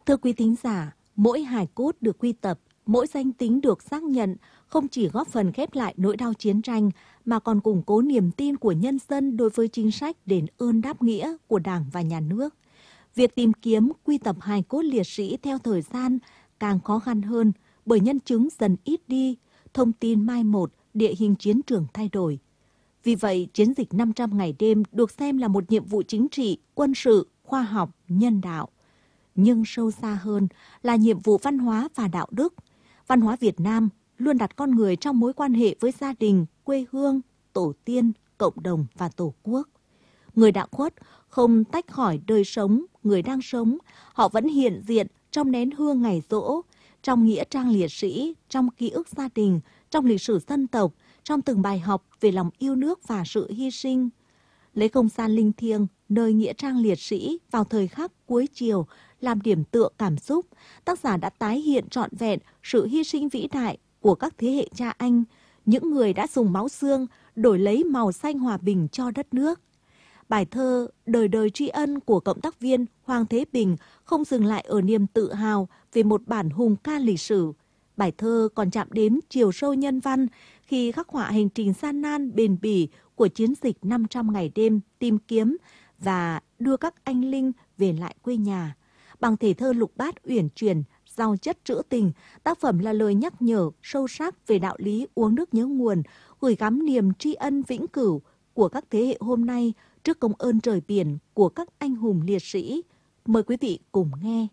Thưa quý thính giả, mỗi hài cốt được quy tập, mỗi danh tính được xác nhận không chỉ góp phần khép lại nỗi đau chiến tranh mà còn củng cố niềm tin của nhân dân đối với chính sách đền ơn đáp nghĩa của Đảng và Nhà nước. Việc tìm kiếm, quy tập hài cốt liệt sĩ theo thời gian càng khó khăn hơn bởi nhân chứng dần ít đi, thông tin mai một, địa hình chiến trường thay đổi. Vì vậy, chiến dịch 500 ngày đêm được xem là một nhiệm vụ chính trị, quân sự, khoa học, nhân đạo. Nhưng sâu xa hơn là nhiệm vụ văn hóa và đạo đức. Văn hóa Việt Nam luôn đặt con người trong mối quan hệ với gia đình, quê hương, tổ tiên, cộng đồng và Tổ quốc. Người đã khuất không tách khỏi đời sống, người đang sống. Họ vẫn hiện diện trong nén hương ngày giỗ, trong nghĩa trang liệt sĩ, trong ký ức gia đình, trong lịch sử dân tộc, trong từng bài học về lòng yêu nước và sự hy sinh. Lấy không gian linh thiêng, nơi nghĩa trang liệt sĩ vào thời khắc cuối chiều làm điểm tựa cảm xúc, tác giả đã tái hiện trọn vẹn sự hy sinh vĩ đại của các thế hệ cha anh, những người đã dùng máu xương đổi lấy màu xanh hòa bình cho đất nước. Bài thơ Đời đời tri ân của cộng tác viên Hoàng Thế Bình không dừng lại ở niềm tự hào về một bản hùng ca lịch sử. Bài thơ còn chạm đến chiều sâu nhân văn khi khắc họa hành trình gian nan bền bỉ của chiến dịch 500 ngày đêm tìm kiếm và đưa các anh linh về lại quê nhà. Bằng thể thơ lục bát uyển chuyển, giàu chất trữ tình, tác phẩm là lời nhắc nhở sâu sắc về đạo lý uống nước nhớ nguồn, gửi gắm niềm tri ân vĩnh cửu của các thế hệ hôm nay trước công ơn trời biển của các anh hùng liệt sĩ. Mời quý vị cùng nghe.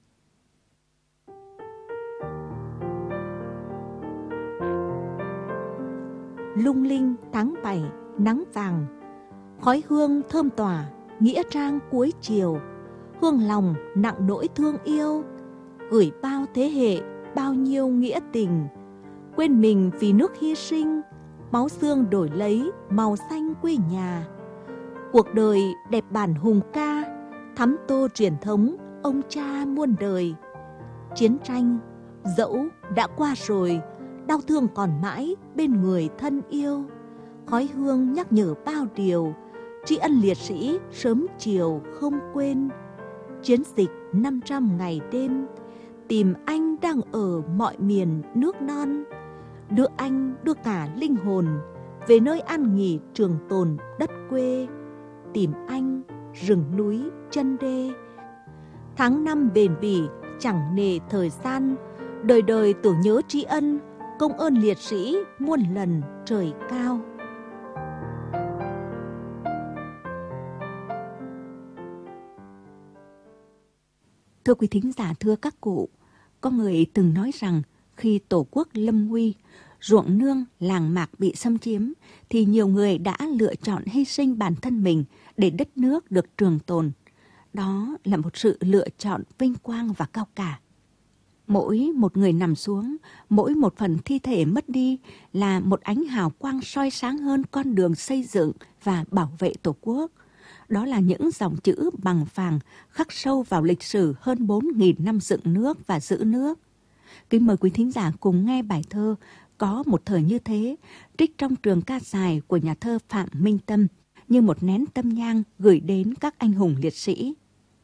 Lung linh tháng 7, nắng vàng, khói hương thơm tỏa, nghĩa trang cuối chiều, hương lòng nặng nỗi thương yêu, gửi bao thế hệ, bao nhiêu nghĩa tình, quên mình vì nước hy sinh, máu xương đổi lấy màu xanh quê nhà. Cuộc đời đẹp bản hùng ca, thắm tô truyền thống ông cha muôn đời. Chiến tranh dẫu đã qua rồi, đau thương còn mãi bên người thân yêu. Khói hương nhắc nhở bao điều, tri ân liệt sĩ sớm chiều không quên. Chiến dịch 500 ngày đêm, tìm anh đang ở mọi miền nước non. Đưa anh đưa cả linh hồn về nơi an nghỉ trường tồn đất quê. Tìm anh rừng núi chân đê. Tháng năm bền bỉ chẳng nề thời gian, đời đời tưởng nhớ tri ân công ơn liệt sĩ muôn lần trời cao. Thưa quý thính giả, thưa các cụ, có người từng nói rằng khi Tổ quốc lâm nguy, ruộng nương, làng mạc bị xâm chiếm, thì nhiều người đã lựa chọn hy sinh bản thân mình để đất nước được trường tồn. Đó là một sự lựa chọn vinh quang và cao cả. Mỗi một người nằm xuống, mỗi một phần thi thể mất đi là một ánh hào quang soi sáng hơn con đường xây dựng và bảo vệ Tổ quốc. Đó là những dòng chữ bằng vàng khắc sâu vào lịch sử hơn 4.000 năm dựng nước và giữ nước. Kính mời quý thính giả cùng nghe bài thơ Có một thời như thế, trích trong trường ca dài của nhà thơ Phạm Minh Tâm, như một nén tâm nhang gửi đến các anh hùng liệt sĩ.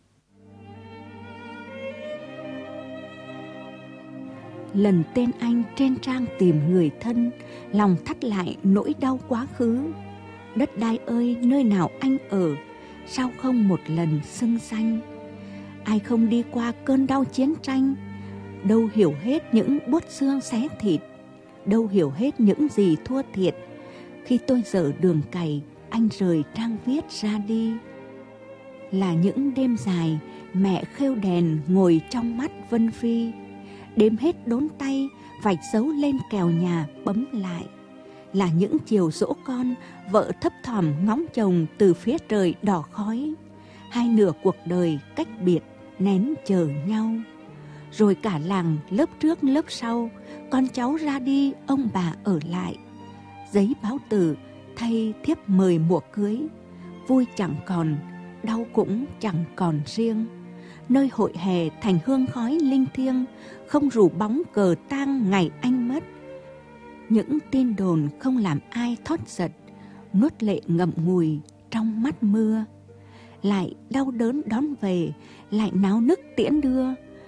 Lần tên anh trên trang tìm người thân, lòng thắt lại nỗi đau quá khứ. Đất đai ơi, nơi nào anh ở, sao không một lần xưng danh? Ai không đi qua cơn đau chiến tranh, đâu hiểu hết những buốt xương xé thịt, đâu hiểu hết những gì thua thiệt. Khi tôi dở đường cày, anh rời trang viết ra đi. Là những đêm dài, mẹ khêu đèn ngồi trong mắt Vân Phi, đếm hết đốn tay, vạch dấu lên kèo nhà bấm lại. Là những chiều dỗ con, vợ thấp thỏm ngóng chồng từ phía trời đỏ khói. Hai nửa cuộc đời cách biệt, nén chờ nhau. Rồi cả làng lớp trước lớp sau, con cháu ra đi, ông bà ở lại. Giấy báo tử thay thiếp mời mùa cưới, vui chẳng còn, đau cũng chẳng còn riêng. Nơi hội hè thành hương khói linh thiêng, không rủ bóng cờ tang ngày anh mất. Những tin đồn không làm ai thót giật, nuốt lệ ngậm ngùi trong mắt mưa. Lại đau đớn đón về, lại náo nức tiễn đưa,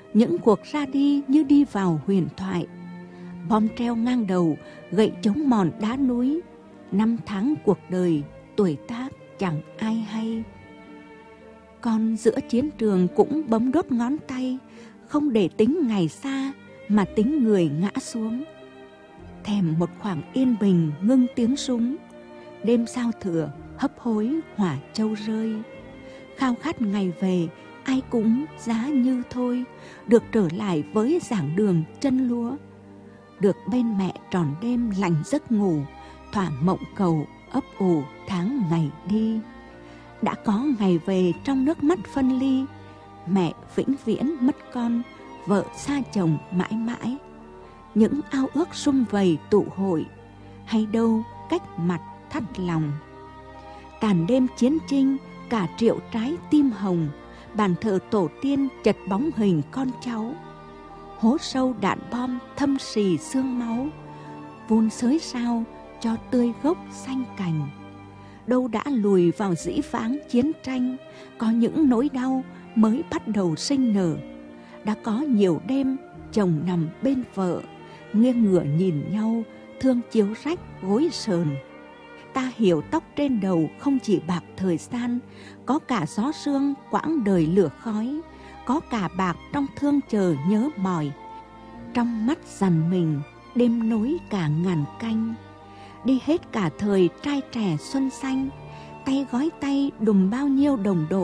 những cuộc ra đi như đi vào huyền thoại. Bom treo ngang đầu, gậy chống mòn đá núi, năm tháng cuộc đời, tuổi tác chẳng ai hay. Con giữa chiến trường cũng bấm đốt ngón tay, không để tính ngày xa mà tính người ngã xuống. Thèm một khoảng yên bình ngưng tiếng súng, đêm giao thừa hấp hối hỏa châu rơi. Khao khát ngày về ai cũng giá như thôi, được trở lại với giảng đường chân lúa, được bên mẹ tròn đêm lành giấc ngủ, thỏa mộng cầu ấp ủ tháng ngày đi. Đã có ngày về trong nước mắt phân ly, mẹ vĩnh viễn mất con, vợ xa chồng mãi mãi. Những ao ước sum vầy tụ hội, hay đâu cách mặt thắt lòng. Tàn đêm chiến tranh, cả triệu trái tim hồng, bàn thờ tổ tiên chật bóng hình con cháu. Hố sâu đạn bom thâm xì xương máu, vun xới sao cho tươi gốc xanh cành. Đâu đã lùi vào dĩ vãng chiến tranh, có những nỗi đau mới bắt đầu sinh nở. Đã có nhiều đêm chồng nằm bên vợ, nghiêng ngửa nhìn nhau, thương chiếu rách gối sờn. Ta hiểu tóc trên đầu không chỉ bạc thời gian, có cả gió sương quãng đời lửa khói, có cả bạc trong thương chờ nhớ mỏi. Trong mắt dằn mình, đêm nối cả ngàn canh. Đi hết cả thời trai trẻ xuân xanh, tay gói tay đùm bao nhiêu đồng đội.